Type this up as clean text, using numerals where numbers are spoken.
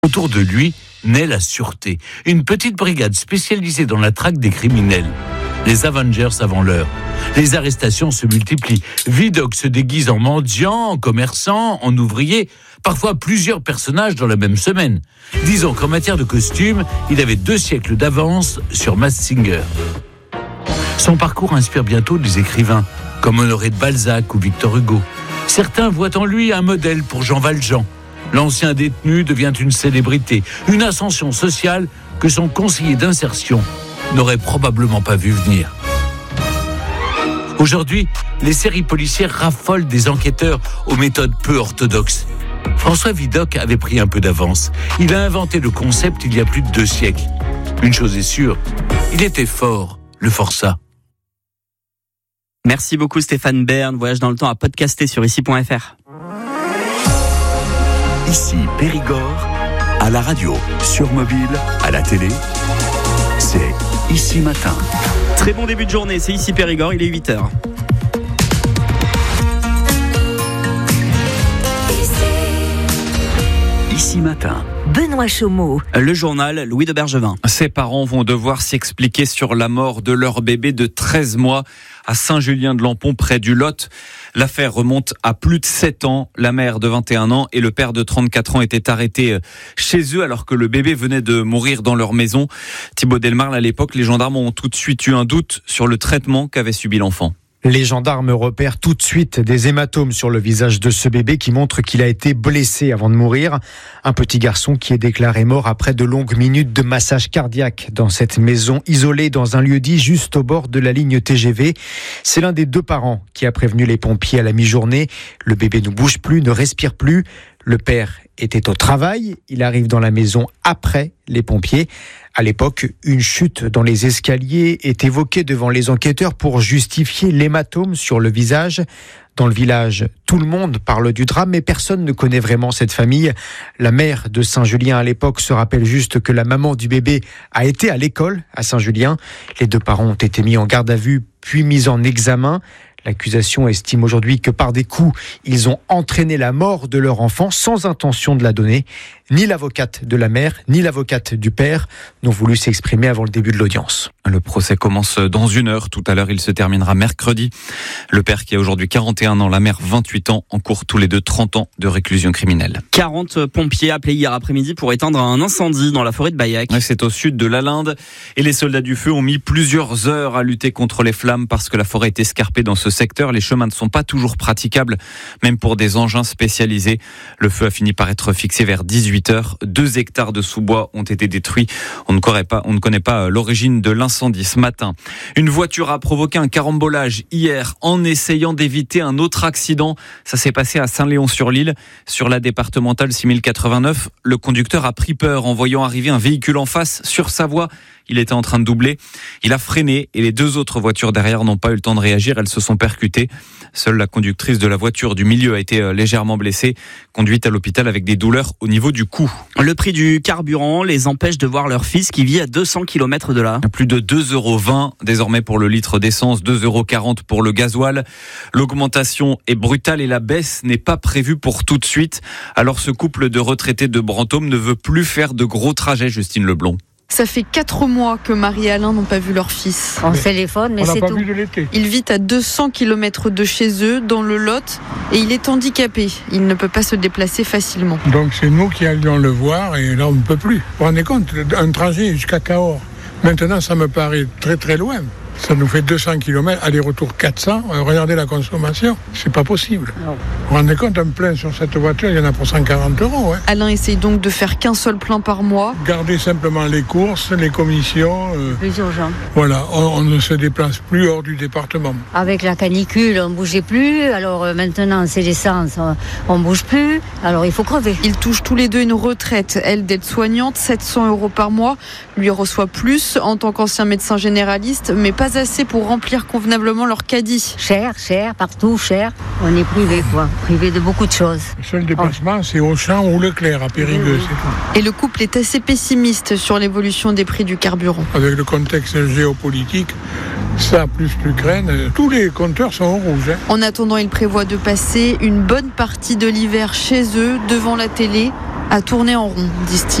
Autour de lui naît la sûreté, une petite brigade spécialisée dans la traque des criminels. Les Avengers avant l'heure. Les arrestations se multiplient. Vidocq se déguise en mendiant, en commerçant, en ouvrier, parfois plusieurs personnages dans la même semaine. Disons qu'en matière de costumes, il avait 2 siècles d'avance sur Masked Singer. Son parcours inspire bientôt des écrivains, comme Honoré de Balzac ou Victor Hugo. Certains voient en lui un modèle pour Jean Valjean. L'ancien détenu devient une célébrité, une ascension sociale que son conseiller d'insertion n'aurait probablement pas vu venir. Aujourd'hui, les séries policières raffolent des enquêteurs aux méthodes peu orthodoxes. François Vidocq avait pris un peu d'avance. Il a inventé le concept il y a plus de 2 siècles. Une chose est sûre, il était fort, le forçat. Merci beaucoup Stéphane Bern. Voyage dans le temps à podcaster sur ici.fr. Ici Périgord, à la radio, sur mobile, à la télé, c'est Ici Matin. Très bon début de journée, c'est Ici Périgord, il est 8h. Ici Matin. Benoît Chaumeau. Le journal Louis de Bergevin. Ses parents vont devoir s'expliquer sur la mort de leur bébé de 13 mois à Saint-Julien-de-Lampont, près du Lot. L'affaire remonte à plus de 7 ans. La mère de 21 ans et le père de 34 ans étaient arrêtés chez eux alors que le bébé venait de mourir dans leur maison. Thibaut Delmarle, à l'époque, les gendarmes ont tout de suite eu un doute sur le traitement qu'avait subi l'enfant. Les gendarmes repèrent tout de suite des hématomes sur le visage de ce bébé qui montrent qu'il a été blessé avant de mourir. Un petit garçon qui est déclaré mort après de longues minutes de massage cardiaque dans cette maison isolée dans un lieu-dit juste au bord de la ligne TGV. C'est l'un des 2 parents qui a prévenu les pompiers à la mi-journée. Le bébé ne bouge plus, ne respire plus. Le père était au travail. Il arrive dans la maison après les pompiers. À l'époque, une chute dans les escaliers est évoquée devant les enquêteurs pour justifier l'hématome sur le visage. Dans le village, tout le monde parle du drame, mais personne ne connaît vraiment cette famille. La mère de Saint-Julien à l'époque se rappelle juste que la maman du bébé a été à l'école à Saint-Julien. Les 2 parents ont été mis en garde à vue, puis mis en examen. L'accusation estime aujourd'hui que par des coups, ils ont entraîné la mort de leur enfant sans intention de la donner. Ni l'avocate de la mère, ni l'avocate du père n'ont voulu s'exprimer avant le début de l'audience. Le procès commence dans 1 heure. Tout à l'heure, il se terminera mercredi. Le père qui a aujourd'hui 41 ans, la mère 28 ans, encourent tous les 2 30 ans de réclusion criminelle. 40 pompiers appelés hier après-midi pour éteindre un incendie dans la forêt de Baillac. C'est au sud de l'Alinde et les soldats du feu ont mis plusieurs heures à lutter contre les flammes parce que la forêt est escarpée dans ce secteur. Les chemins ne sont pas toujours praticables, même pour des engins spécialisés. Le feu a fini par être fixé vers 18h. 2 hectares de sous-bois ont été détruits. On ne connaît pas l'origine de l'incendie ce matin. Une voiture a provoqué un carambolage hier en essayant d'éviter un autre accident. Ça s'est passé à Saint-Léon-sur-l'Île. Sur la départementale 6089, le conducteur a pris peur en voyant arriver un véhicule en face sur sa voie. Il était en train de doubler. Il a freiné et les 2 autres voitures derrière n'ont pas eu le temps de réagir. Elles se sont percutées. Seule la conductrice de la voiture du milieu a été légèrement blessée, conduite à l'hôpital avec des douleurs au niveau du cou. Le prix du carburant les empêche de voir leur fils qui vit à 200 km de là. Plus de 2,20 € désormais pour le litre d'essence, 2,40 € pour le gasoil. L'augmentation est brutale et la baisse n'est pas prévue pour tout de suite. Alors ce couple de retraités de Brantôme ne veut plus faire de gros trajets, Justine Leblond. Ça fait 4 mois que Marie et Alain n'ont pas vu leur fils. On téléphone, mais c'est tout. Il vit à 200 km de chez eux, dans le Lot, et il est handicapé. Il ne peut pas se déplacer facilement. Donc c'est nous qui allions le voir, et là on ne peut plus. Vous vous rendez compte, un trajet jusqu'à Cahors. Maintenant ça me paraît très très loin. Ça nous fait 200 km, aller-retour 400. Regardez la consommation, c'est pas possible. Vous vous rendez compte, un plein sur cette voiture, il y en a pour 140 €. Alain essaye donc de faire qu'un seul plein par mois. Garder simplement les courses, les commissions. Plus urgent. Voilà, on ne se déplace plus hors du département. Avec la canicule, on ne bougeait plus. Alors maintenant, c'est l'essence, on ne bouge plus. Alors il faut crever. Ils touchent tous les 2 une retraite. Elle, d'aide-soignante, 700 € par mois. Lui reçoit plus en tant qu'ancien médecin généraliste, mais pas assez pour remplir convenablement leur caddie. Cher, partout, cher. On est privé, privé de beaucoup de choses. Le seul déplacement, c'est Auchan ou Leclerc à Périgueux, c'est tout. Et le couple est assez pessimiste sur l'évolution des prix du carburant. Avec le contexte géopolitique, ça plus l'Ukraine, tous les compteurs sont au rouge. En attendant, ils prévoient de passer une bonne partie de l'hiver chez eux, devant la télé, à tourner en rond, disent-ils.